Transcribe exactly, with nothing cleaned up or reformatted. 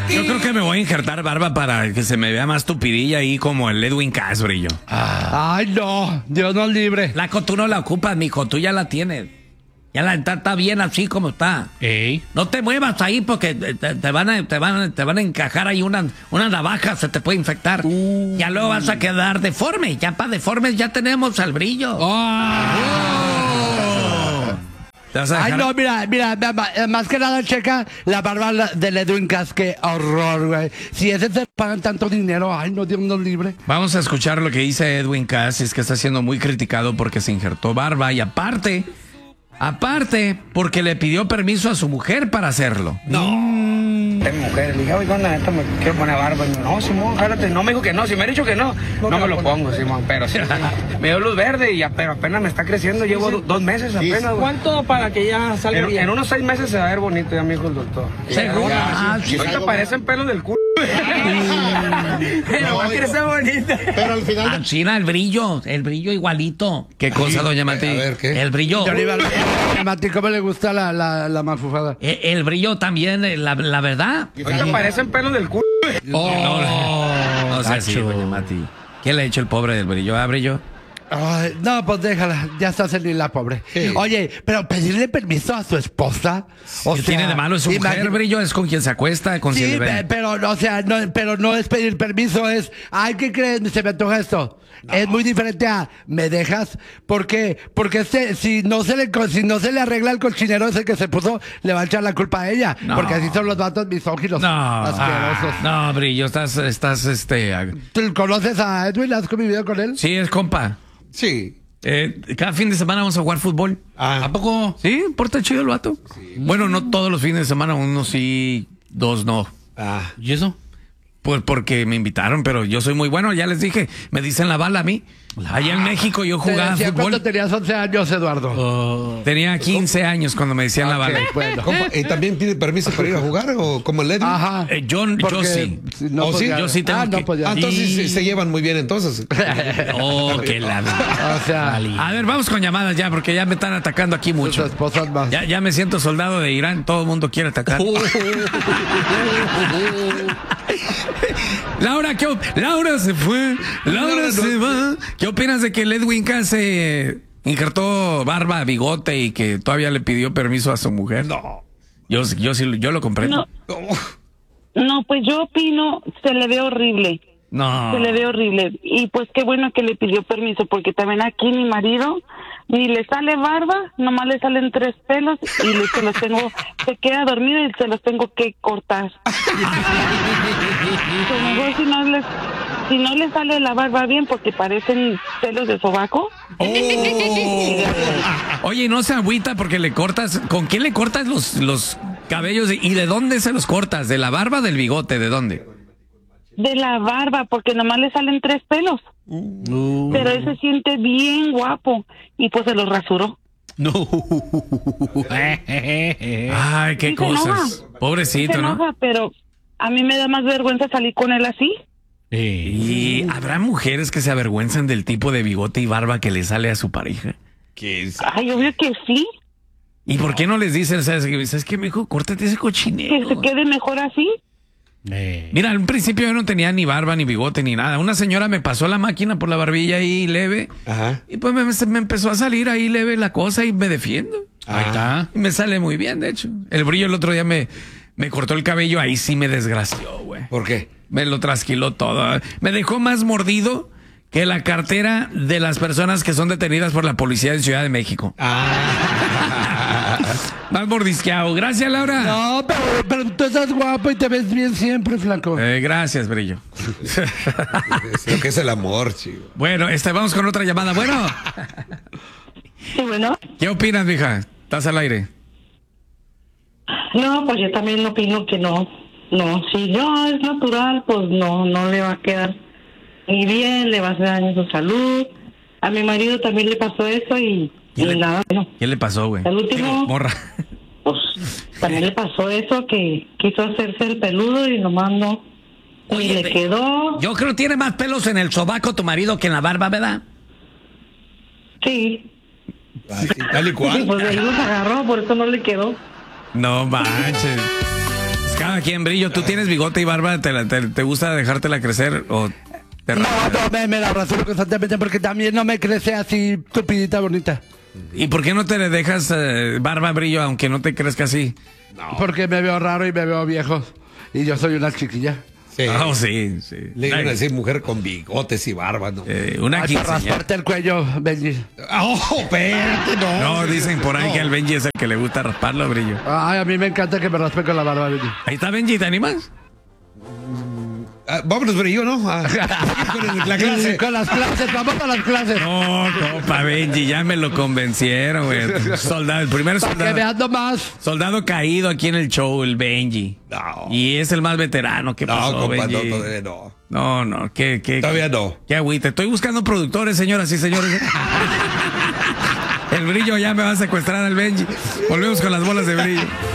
Yo creo que me voy a injertar barba para que se me vea más tupidilla ahí como el Edwin Cass, brillo. Ah. Ay, no, Dios nos libre. Laco, tú no la ocupas, mijo, tú ya la tienes. Ya la está, está bien así como está. Ey. No te muevas ahí porque te, te van, a, te, van, a, te van a encajar ahí una, una navaja, se te puede infectar. Uh. Ya luego vas a quedar deforme. Ya para deformes ya tenemos al brillo. Oh. Oh. ¿Te vas a Ay, no, mira, mira, más que nada checa la barba del Edwin Cass, qué horror, güey. Si ese te pagan tanto dinero, ay, no, Dios nos libre. Vamos a escuchar lo que dice Edwin Cass, es que está siendo muy criticado porque se injertó barba y aparte... Aparte, porque le pidió permiso a su mujer para hacerlo. No. Tengo mujer, le dije, oiga, la neta me quiero poner barba. Y no, Simón, jálate. No me dijo que no, si me ha dicho que no, no, no me lo pongo, Simón. Pero sí, me dio luz verde y ya, pero apenas me está creciendo. Llevo sí, sí. dos meses apenas. ¿Cuánto para que ya salga en, bien? en unos seis meses se va a ver bonito, ya me dijo el doctor. ¿Seguro? Ah, sí. Ahorita parecen pelos del culo. Pero va a crecer bonita. Pero al final... Ah, China, el brillo, el brillo igualito. ¿Qué cosa, doña Mati? A ver, ¿qué? El brillo. Doña Mati, ¿cómo le gusta la, la, la mafufada? El, el brillo también, la, la verdad. Ahorita parecen pelos del culo. Oh, no, no, no sea así, doña Mati. ¿Qué le ha hecho el pobre del brillo? ¿Ah, brillo? Ay, no, pues déjala, ya está en la pobre. Sí. Oye, pero pedirle permiso a su esposa. O ¿Qué sea, tiene de malo? Es su mujer, brillo, es con quien se acuesta, con sí, quien pe pero, o sea, no, pero no es pedir permiso, es, ay, ¿qué crees? Se me antoja esto. No. Es muy diferente a, ¿me dejas? ¿Por qué? Porque este, si no se le, si no se le arregla el cochinero ese que se puso, le va a echar la culpa a ella. No. Porque así son los vatos misóginos. No, asquerosos. Ah, no, brillo, estás, estás, este... ¿Tú conoces a Edwin? ¿Has convivido con él? Sí, es compa. Sí. Eh, cada fin de semana vamos a jugar fútbol. Ah. ¿A poco? Sí, porta chido el vato. Sí. Bueno, no todos los fines de semana, uno sí, dos no. Ah. ¿Y eso? Pues porque me invitaron, pero yo soy muy bueno, ya les dije, me dicen la bala a mí. Allá en México yo jugaba fútbol. ¿Cuánto tenías once años, Eduardo? Oh. Tenía quince años cuando me decían okay, la bala. Bueno. ¿Y también pide permiso para ir a jugar o como el Edwin? Ajá. Eh, yo, yo sí. No ¿Oh, podía, sí? Yo sí tengo ah, que... no podía. Ah, entonces y... se, se llevan muy bien entonces. Oh, qué la... O sea... A ver, vamos con llamadas ya, porque ya me están atacando aquí mucho. Más. Ya, ya me siento soldado de Irán, todo el mundo quiere atacar. Laura, ¿qué Laura se fue, Laura no, se no, va. ¿Qué opinas de que el Edwin Cass se injertó barba, bigote y que todavía le pidió permiso a su mujer? No. Yo, yo sí, yo lo comprendo. No, no, pues yo opino, se le ve horrible. No. Se le ve horrible. Y pues qué bueno que le pidió permiso, porque también aquí mi marido ni le sale barba, nomás le salen tres pelos y le, se los tengo, se queda dormido y se los tengo que cortar. Pues mejor si no les, si no le sale la barba bien, porque parecen pelos de sobaco. Oh. Oye, no se agüita porque le cortas, ¿con quién le cortas los, los cabellos y de dónde se los cortas? ¿De la barba o del bigote? ¿De dónde? De la barba, porque nomás le salen tres pelos. Uh. Pero él se siente bien guapo y pues se lo rasuró. No. Ay, qué cosas. Pobrecito, se enoja, ¿no? Pero a mí me da más vergüenza salir con él así. ¿Y habrá mujeres que se avergüenzan del tipo de bigote y barba que le sale a su pareja? ¿Qué es? Ay, obvio que sí. ¿Y por qué no les dicen, sabes qué, ¿sabes qué, mijo? Córtate ese cochinero. Que se quede mejor así. Eh. Mira, al principio yo no tenía ni barba, ni bigote, ni nada. Una señora me pasó la máquina por la barbilla ahí leve. Ajá. Y pues me, me empezó a salir ahí leve la cosa y me defiendo. Ahí está. Y me sale muy bien, de hecho. El brillo el otro día me, me cortó el cabello, ahí sí me desgració, güey. ¿Por qué? Me lo trasquiló todo. Me dejó más mordido que la cartera de las personas que son detenidas por la policía de Ciudad de México. Ah. Más mordisqueado. Gracias, Laura. No, pero, pero tú estás guapo y te ves bien siempre, flaco. Eh, gracias, brillo. Es lo que es el amor, chico. Bueno, este, vamos con otra llamada. Bueno. Sí, bueno. ¿Qué opinas, mija? ¿Estás al aire? No, pues yo también opino que no. No, si no es natural, pues no, no le va a quedar ni bien, le va a hacer daño a su salud. A mi marido también le pasó eso y, y le, nada. No. ¿Qué le pasó, güey? El último, morra. Pues también le pasó eso, que quiso hacerse el peludo y nomás no. Oye, y le te, quedó. Yo creo que tiene más pelos en el sobaco tu marido que en la barba, ¿verdad? Sí. Así, tal y cual. Sí, pues de ahí los agarró, por eso no le quedó. No manches. Cada quien, Brillo. ¿Tú tienes bigote y barba? ¿Te, la- te, te gusta dejártela crecer o te No, rapas? no, me, me la rasuro constantemente porque también no me crece así tupidita bonita. ¿Y por qué no te le dejas eh, barba, Brillo, aunque no te crezca así? Porque me veo raro y me veo viejo. Y yo soy una chiquilla. Sí. Oh, sí, sí. Le iban a Ay, decir mujer con bigotes y barba, ¿no? eh, una Ay, para quinceañera. rasparte el cuello, Benji. Oh, espérate, no. No, dicen por ahí No. que al Benji es el que le gusta rasparlo, Brillo. Ay, a mí me encanta que me raspe con la barba, Benji. Ahí está Benji, ¿te animas? Ah, vámonos, Brillo, ¿no? Ah, con la clase. Con las clases, vamos a las clases. No, compa Benji, ya me lo convencieron, güey. Soldado, el primer Para que soldado. veas nomás. Soldado caído aquí en el show, el Benji. No. Y es el más veterano. ¿Qué No, pasó, compa, no, Benji? todavía no. No, no, qué, qué. Todavía no. Qué agüite. Estoy buscando productores, señoras y señores. El Brillo ya me va a secuestrar al Benji. Volvemos con las bolas de Brillo.